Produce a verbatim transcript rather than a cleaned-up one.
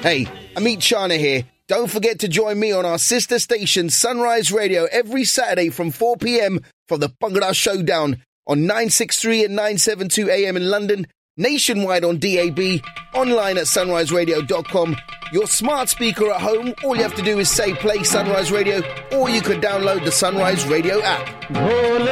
Hey, Amit Chana here. Don't forget to join me on our sister station, Sunrise Radio, every Saturday from four p.m. for the Bhangra Showdown on nine sixty-three and nine seventy-two A M in London, nationwide on D A B, online at sunrise radio dot com. Your smart speaker at home, all you have to do is say play Sunrise Radio, or you could download the Sunrise Radio app.